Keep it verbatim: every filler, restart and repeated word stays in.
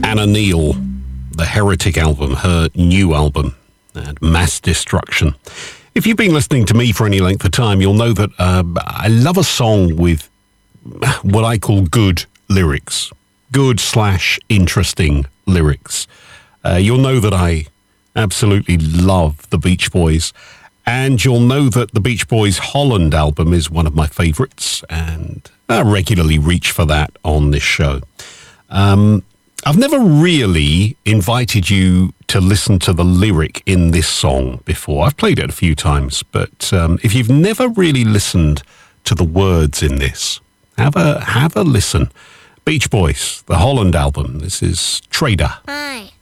Anna Neal, the Heretic album, her new album, and Mass Destruction. If you've been listening to me for any length of time, you'll know that uh, I love a song with what I call good lyrics, good slash interesting lyrics. Uh, you'll know that I absolutely love the Beach Boys, and you'll know that the Beach Boys' Holland album is one of my favourites, and I regularly reach for that on this show. Um, I've never really invited you to listen to the lyric in this song before. I've played it a few times, but um, if you've never really listened to the words in this, have a have a listen. Beach Boys, the Holland album. This is Trader. Hi.